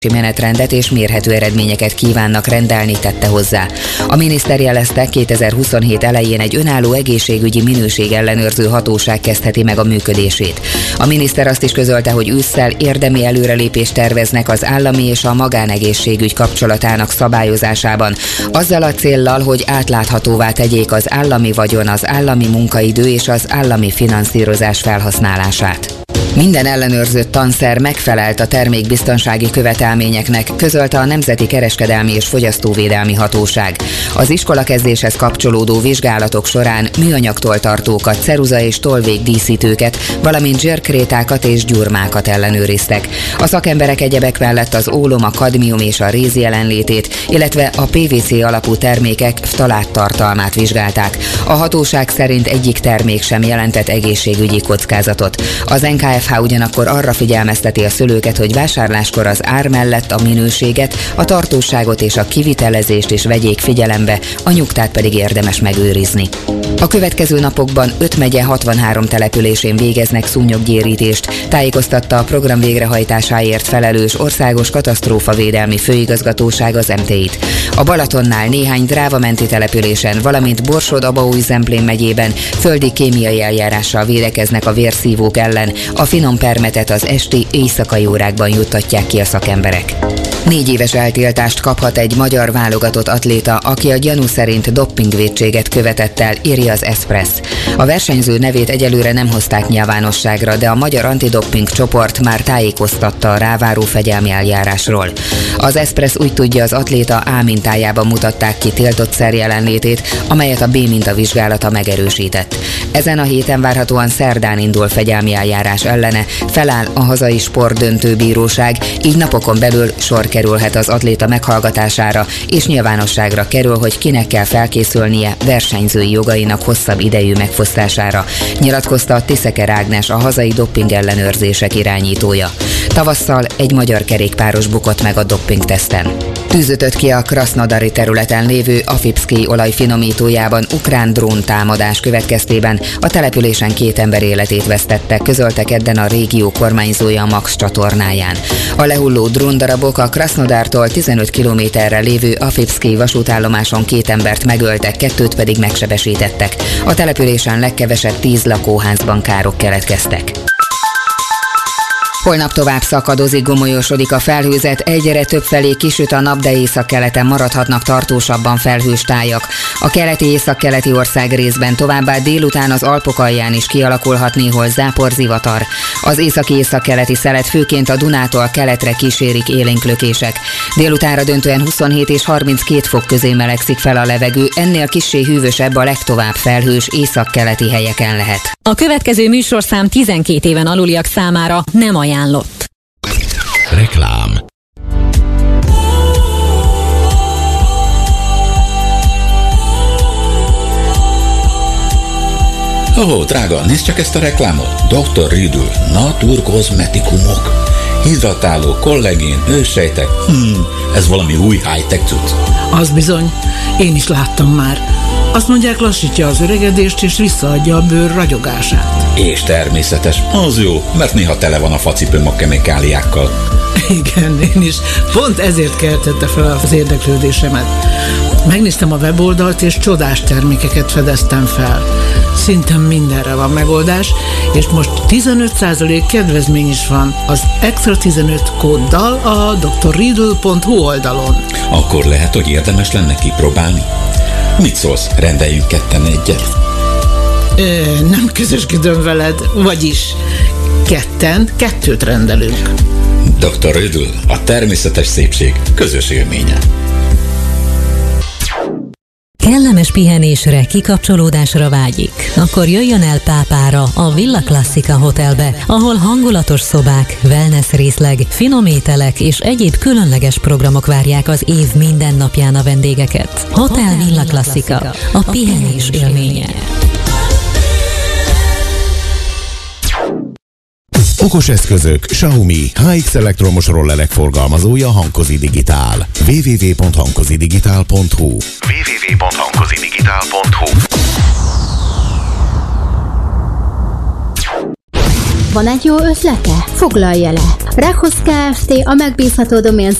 menetrendet és mérhető eredményeket kívánnak rendelni, tette hozzá. A miniszter jelezte, 2027 elején egy önálló egészségügyi minőségellenőrző hatóság kezdheti meg a működését. A miniszter azt is közölte, hogy ősszel érdemi előrelépést terveznek az állami és a magánegészségügy kapcsolatának szabályozásában, azzal a céllal, hogy átláthatóvá tegyék az állami vagyon, az állami munkaidő és az állami finanszírozás felhasználását. Minden ellenőrzött tanszer megfelelt a termékbiztonsági követelményeknek, közölte a Nemzeti Kereskedelmi és Fogyasztóvédelmi Hatóság. Az iskolakezdéshez kapcsolódó vizsgálatok során műanyagtól tartókat, ceruza és tollvégdíszítőket, valamint zsírkrétákat és gyurmákat ellenőriztek. A szakemberek egyebek mellett az ólom, a kadmium és a réz jelenlétét, illetve a PVC alapú termékek ftaláttartalmát vizsgálták. A hatóság szerint egyik termék sem jelentett egészségügyi kockázatot. Az NKFH ugyanakkor arra figyelmezteti a szülőket, hogy vásárláskor az ár mellett a minőséget, a tartóságot és a kivitelezést is vegyék figyelembe, a nyugtát pedig érdemes megőrizni. A következő napokban 5 megye 63 településén végeznek szúnyoggyérítést, tájékoztatta a program végrehajtásáért felelős Országos Katasztrófavédelmi Főigazgatóság az MTI-t. A Balatonnál néhány drávamenti településen, valamint Borsod-Abaúj-Zemplén megyében földi kémiai eljárással védekeznek a vérszívók ellen, a finom permetet az esti, éjszakai órákban juttatják ki a szakemberek. 4 éves eltiltást kaphat egy magyar válogatott atléta, aki a gyanú szerint doppingvétséget követett el, írja az Express. A versenyző nevét egyelőre nem hozták nyilvánosságra, de a magyar antidoping csoport már tájékoztatta a ráváró fegyelmi eljárásról. Az Express úgy tudja, az atléta A mintájában mutatták ki tiltott szer jelenlétét, amelyet a B minta vizsgálata megerősített. Ezen a héten várhatóan szerdán indul fegyelmi eljárás ellene, feláll a hazai sportdöntőbíróság, így napokon belül sor kerülhet az atléta meghallgatására, és nyilvánosságra kerül, hogy kinek kell felkészülnie versenyzői jogainak hosszabb idejű megfosztására, nyilatkozta a Tiszeker Ágnes, a hazai doping ellenőrzések irányítója. Tavasszal egy magyar kerékpáros bukott meg a dopingteszten. Tűzötött ki a krasznodari területen lévő Afipszkij olajfinomítójában ukrán dróntámadás következtében, a településen 2 ember életét vesztette, közölte kedden a régió kormányzója a Max csatornáján. A lehulló dróndarabok a Krasznodártól 15 kilométerre lévő Afipszkij vasútállomáson 2 embert megöltek, 2 pedig megsebesítettek. A településen legkevesebb 10 lakóházban károk keletkeztek. Holnap tovább szakadozik, gomolyosodik a felhőzet, egyre többfelé kisüt a nap, de északkeleten maradhatnak tartósabban felhős tájak. A keleti északkeleti ország részben továbbá délután az Alpok alján is kialakulhat néhol záporzivatar. Az északi-északkeleti szelet főként a Dunától keletre kísérik élénk lökések. Délutánra döntően 27 és 32 fok közé melegszik fel a levegő, ennél kissé hűvösebb, a legtovább felhős északkeleti helyeken lehet. A következő műsorszám 12 éven aluliak számára nem ajánlott. Reklám. Ó, drága, nézd csak ezt a reklámot. Dr. Riddle, naturkozmetikumok. Hidratáló, kollagén, őssejtek. Ez valami új high-tech cucc. Az bizony, én is láttam már. Azt mondják, lassítja az öregedést és visszaadja a bőr ragyogását. És természetes, az jó, mert néha tele van a facipőm a kemikáliákkal. Igen, én is. Pont ezért keltette fel az érdeklődésemet. Megnéztem a weboldalt, és csodás termékeket fedeztem fel. Szinte mindenre van megoldás, és most 15% kedvezmény is van az Extra 15 kóddal a drriddle.hu oldalon. Akkor lehet, hogy érdemes lenne kipróbálni. Mit szólsz, rendeljünk ketten egyet? Nem közösködöm veled, vagyis ketten 2 rendelünk. Dr. Riddle, a természetes szépség közös élménye. Kellemes pihenésre, kikapcsolódásra vágyik? Akkor jöjjön el Pápára, a Villa Classica Hotelbe, ahol hangulatos szobák, wellness részleg, finom ételek és egyéb különleges programok várják az év minden napján a vendégeket. Hotel Villa Classica, a pihenés élménye. Okos eszközök, Xiaomi, HX elektromos rollerek forgalmazója Hankozi Digitál. www.hankozidigital.hu Van egy jó ötlete? Foglalja le. Rechosz Kft. A megbízható domén